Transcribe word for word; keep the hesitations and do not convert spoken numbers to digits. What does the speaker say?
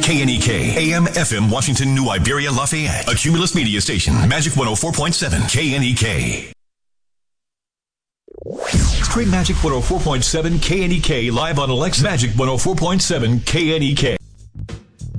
K N E K, A M F M, Washington, New Iberia, Lafayette. A Cumulus media station. Magic one oh four point seven, K N E K. Stream Magic one oh four point seven K N E K live on Alexa. Magic one oh four point seven K N E K.